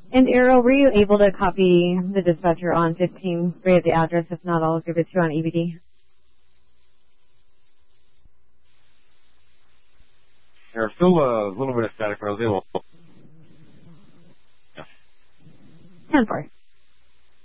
And Arrow, were you able to copy the dispatcher on 15 right at the address? If not, I'll give it to you on EBD. There's still a little bit of static, but I was able. Yeah. 10-4.